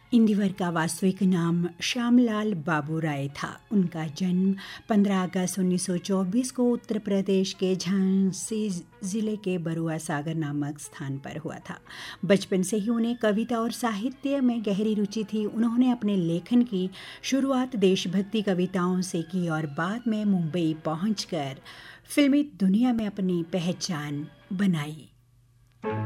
इंदिवर का वास्तविक नाम श्यामलाल बाबू राय था। उनका जन्म 15 अगस्त 1924 को उत्तर प्रदेश के झांसी जिले के बरुआ सागर नामक स्थान पर हुआ था। बचपन से ही उन्हें कविता और साहित्य में गहरी रुचि थी। उन्होंने अपने लेखन की शुरुआत देशभक्ति कविताओं से की और बाद में मुंबई पहुंचकर फिल्मी दुनिया में अपनी पहचान बनाई।